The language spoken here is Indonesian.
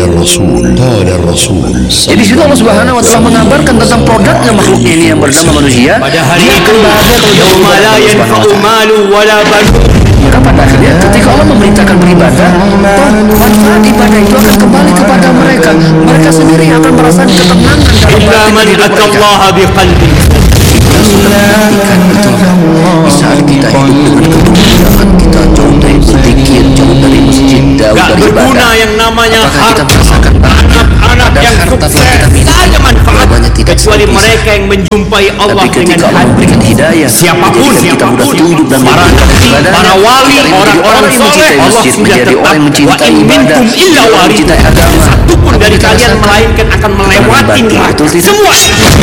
Jadi situ Allah Subhanahu wa taala mengabarkan tentang produknya makhluknya ini yang bernama manusia. Pada hari Dia itu, akan bahagia kalau yauma la yanfa'u malu wala banun. Maka pada akhirnya ketika Allah memerintahkan beribadah, manfaat ibadah itu akan kembali kepada mereka. Mereka sendiri yang akan merasakan ketenangan dalam Illa batin man hidup mereka. atallaha biqalbin. Kita sudah buktikan betul kan? Di saat kita hidup dengan keberuntungan, kita jauh dari berzikir, jauh dari masjid, jauh Gak dari berguna ibadah. yang namanya Apakah kita harta, merasakan anak yang harta sukses, telah kita miliki, tak ada manfaat jawabannya tidak kecuali seperti mereka yang menjumpai Allah Tapi ketika dengan Allah hati. memberikan hidayah, Siapapun, kita mudah tunduk dan para nabi, para wali, orang-orang soleh, Allah sudah menjadi orang yang tetap wa mencintai in ibadah, minkum illa waridun. mencintai agama. Satupun dari kalian melainkan akan melewati neraka. Semua